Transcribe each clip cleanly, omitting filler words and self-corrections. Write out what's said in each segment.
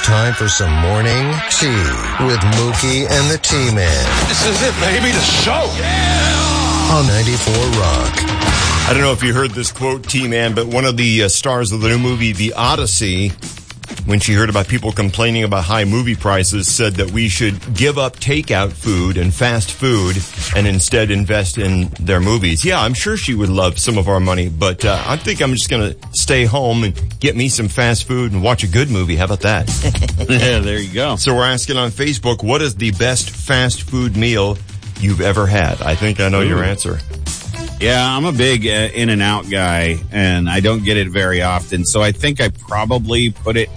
Time for some morning tea with Mookie and the T-Man. This is it, baby, the show. Yeah! On 94 Rock. I don't know if you heard this quote, T-Man, but one of the stars of the new movie, The Odyssey, when she heard about people complaining about high movie prices, said that we should give up takeout food and fast food and instead invest in their movies. Yeah, I'm sure she would love some of our money, but I think I'm just going to stay home and get me some fast food and watch a good movie. How about that? Yeah, there you go. So we're asking on Facebook, what is the best fast food meal you've ever had? I think I know your answer. Yeah, I'm a big In-N-Out guy, and I don't get it very often. So I think I probably put it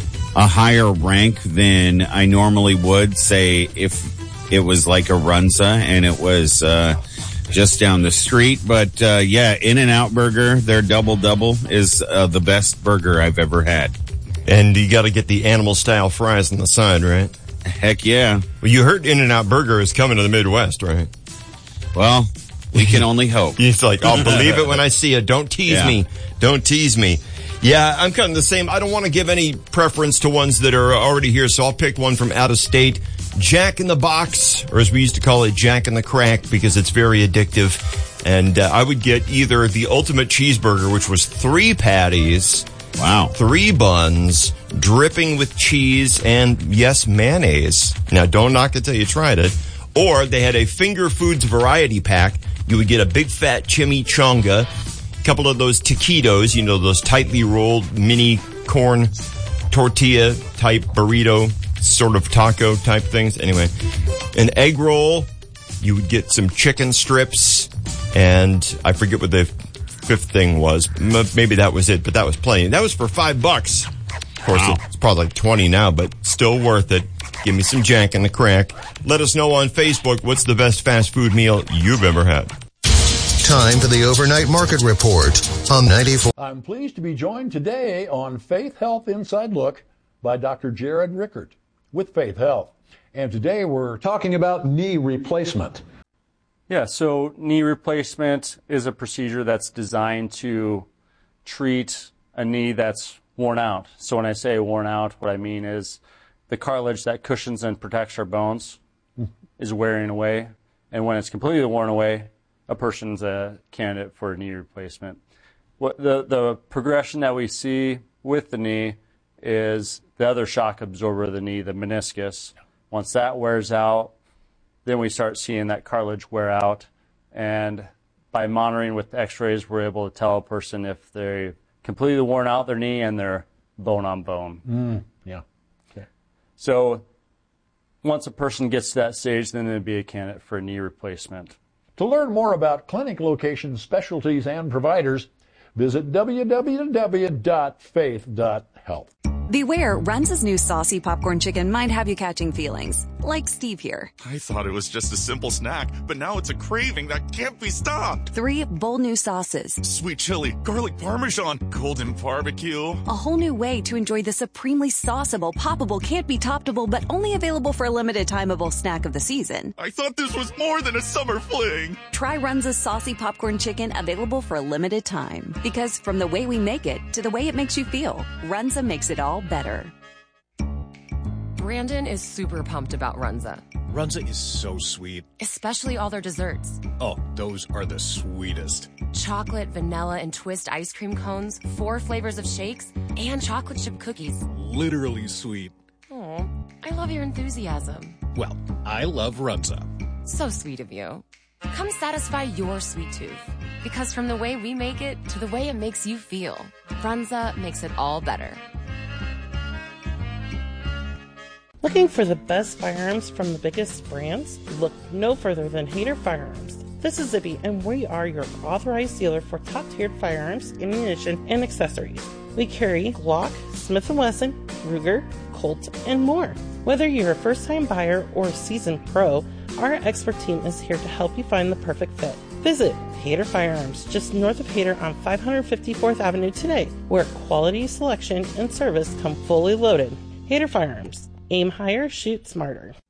a higher rank than I normally would, say, if it was like a Runza and it was just down the street. But yeah, In-N-Out Burger, their double-double is the best burger I've ever had. And you got to get the animal-style fries on the side, right? Heck yeah. Well, you heard In-N-Out Burger is coming to the Midwest, right? Well, we can only hope. He's like, I'll believe it when I see it. Don't tease me. Don't tease me. Yeah, I'm kind of the same. I don't want to give any preference to ones that are already here, so I'll pick one from out of state. Jack in the Box, or as we used to call it, Jack in the Crack, because it's very addictive. And I would get either the Ultimate Cheeseburger, which was 3 patties. Wow. 3 buns, dripping with cheese, and yes, mayonnaise. Now, don't knock it till you tried it. Or they had a Finger Foods variety pack. You would get a big fat chimichanga, a couple of those taquitos, you know, those tightly rolled mini corn tortilla type burrito, sort of taco type things. Anyway, an egg roll. You would get some chicken strips, and I forget what the 5th thing was. Maybe that was it, but that was plenty. That was for $5. Of course, It's probably like 20 now, but still worth it. Give me some Jack in the Crack. Let us know on Facebook what's the best fast food meal you've ever had. Time for the Overnight Market Report on 94. I'm pleased to be joined today on Faith Health Inside Look by Dr. Jared Rickert with Faith Health. And today we're talking about knee replacement. Yeah, so knee replacement is a procedure that's designed to treat a knee that's worn out. So when I say worn out, what I mean is the cartilage that cushions and protects our bones is wearing away. And when it's completely worn away, a person's a candidate for a knee replacement. What the progression that we see with the knee is the other shock absorber of the knee, the meniscus. Once that wears out, then we start seeing that cartilage wear out. And by monitoring with x-rays, we're able to tell a person if they're completely worn out their knee and they're bone on bone. Yeah. Okay. So once a person gets to that stage, then they'd be a candidate for a knee replacement. To learn more about clinic locations, specialties, and providers, visit www.faith.health. Beware, Runza's new saucy popcorn chicken might have you catching feelings, like Steve here. I thought it was just a simple snack, but now it's a craving that can't be stopped. 3 bold new sauces. Sweet chili, garlic parmesan, golden barbecue. A whole new way to enjoy the supremely sauceable, poppable, can't be toppable, but only available for a limited timeable snack of the season. I thought this was more than a summer fling. Try Runza's saucy popcorn chicken, available for a limited time. Because from the way we make it to the way it makes you feel, Runza makes it all better. Brandon is super pumped about Runza. Runza is so sweet. Especially all their desserts. Oh, those are the sweetest. Chocolate, vanilla, and twist ice cream cones, 4 flavors of shakes, and chocolate chip cookies. Literally sweet. Oh, I love your enthusiasm. Well, I love Runza. So sweet of you. Come satisfy your sweet tooth. Because from the way we make it to the way it makes you feel, Runza makes it all better. Looking for the best firearms from the biggest brands? Look no further than Hayter Firearms. This is Zibby, and we are your authorized dealer for top-tiered firearms, ammunition, and accessories. We carry Glock, Smith & Wesson, Ruger, Colt, and more. Whether you're a first-time buyer or a seasoned pro, our expert team is here to help you find the perfect fit. Visit Hayter Firearms, just north of Hayter on 554th Avenue today, where quality, selection, and service come fully loaded. Hayter Firearms. Aim higher, shoot smarter.